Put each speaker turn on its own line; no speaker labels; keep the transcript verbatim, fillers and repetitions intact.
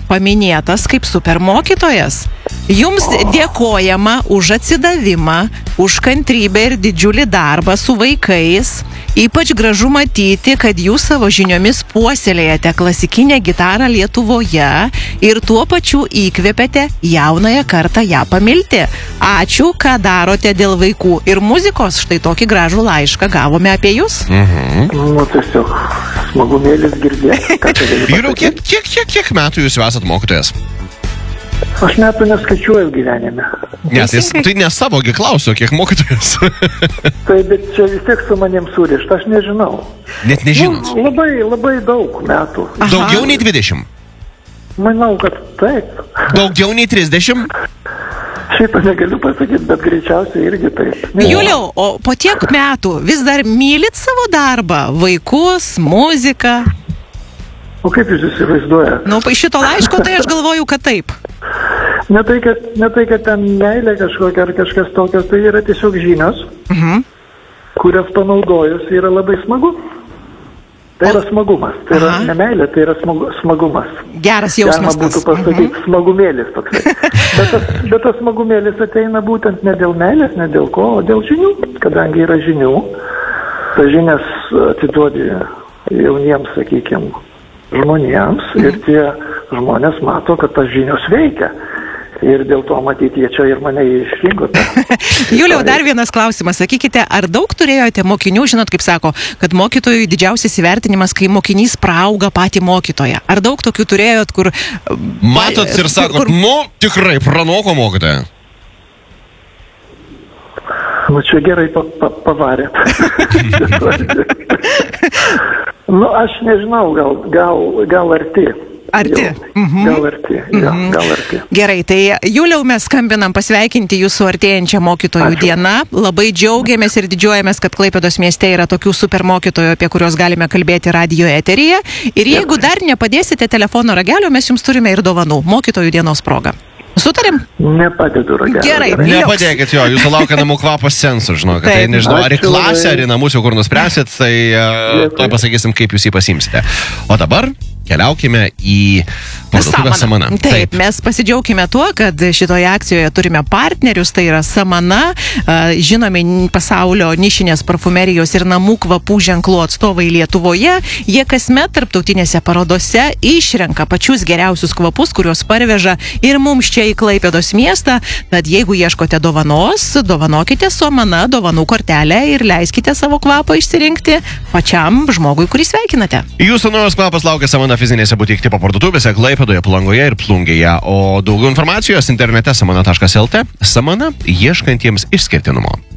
paminėtas kaip super mokytojas. Jums dėkojama už atsidavimą, už kantrybę ir didžiulį darbą su vaikais. Ypač gražu matyti, kad jūs savo žiniomis puoselėjate klasikinę gitarą Lietuvoje ir tuo pačiu įkvėpėte jaunąją kartą ją pamilti. Ačiū, ką darote dėl vaikų ir muzikos. Štai tokį gražų laišką gavome apie jūs.
Mhm.
Nu, tiesiog smagumėlis girdėti.
Juliau, kiek, kiek, kiek, kiek metų jūs esat mokytojas?
Aš metų neskaičiuoju gyvenime.
Ne, tai, tai ne savogi klausiu, kiek mokytojas.
Tai, bet čia vis tiek su manim surišta, aš nežinau.
Net nežinot.
Nu, labai, labai daug metų.
Aha.
Daugiau nei dvidešimt.
Manau, kad taip.
Daugiau nei trisdešimt.
Šitą negaliu pasakyti, bet greičiausiai irgi taip. Ne.
Juliau, o po tiek metų vis dar mylit savo darbą, vaikus, muziką?
O kaip jūs įsivaizduojate?
Nu, iš šito laiško tai aš galvoju, kad taip.
Ne tai, kad, ne tai, kad ten meilė kažkokia ar kažkas tokios, tai yra tiesiog žinios,
Mhm.
kurias panaudojus yra labai smagu. Tai yra smagumas. Tai yra
Aha.
ne meilė, tai yra smagu, smagumas.
Geras
Galima
jausmas
būtų
tas.
pasakyti mhm. smagumėlis toksai. Bet tas, bet tas smagumėlis ateina būtent ne dėl meilės, ne dėl ko, o dėl žinių. Kadangi yra žinių, tas žinias atiduodi jauniems, sakykime, žmonėms mhm. ir tie žmonės mato, kad tas žinios veikia. Ir dėl to matyti jie čia ir mane išrinko.
Juliau, dar vienas klausimas. Sakykite, ar daug turėjote mokinių, žinot, kaip sako, kad mokytojui didžiausias įvertinimas, kai mokinys praauga patį mokytoją. Ar daug tokių turėjot, kur...
Matot ir sakot, kur... nu, tikrai pranoko mokytoją.
Nu, čia gerai pa, pa, pavarėt. Nu, aš nežinau, gal, gal, gal arti.
Arti.
Mhm. Gal arti, mhm. ja, gal arti.
Gerai, tai Juliau, mes skambinam pasveikinti jūsų artėjančią mokytojų
Ačiū.
dieną. Labai džiaugiamės ir didžiuojamės, kad Klaipėdos mieste yra tokių super mokytojų, apie kuriuos galime kalbėti radijo eteryje. Ir jeigu dar nepadėsite telefono ragelio, mes jums turime ir dovanų mokytojų dienos proga. Sutarim?
Nepadedu ragelio.
Gerai.
Nepadėkit jo, jūsų laukia namų kvapo sensų, žinau, kad tai
Taip.
nežinau, ar į
Ačiū
klasę,
labai.
ar į namus jau kur nuspręsit, tai uh, tuoj pasakysim, kaip jūs jį pasimsite. O dabar keliaukime į parduotuvę Samana.
Taip, Taip, mes pasidžiaugime tuo, kad šitoje akcijoje turime partnerius, tai yra Samana, žinomi pasaulio nišinės parfumerijos ir namų kvapų ženklų atstovai Lietuvoje. Jie kasmet tarptautinėse parodose išrenka pačius geriausius kvapus, kuriuos parveža ir mums čia į Klaipėdos miestą. Tad jeigu ieškote dovanos, dovanokite Samana dovanų kortelę ir leiskite savo kvapą išsirinkti pačiam žmogui, kurį sveikinate.
Jūsų naujos kvapas laukia Samana fizinėse butik tipo parduotuvėse Klaipėdoje, Palangoje ir Plungėje. O daugiau informacijos internete samana taškas lt. Samana ieškantiems išskirtinumo.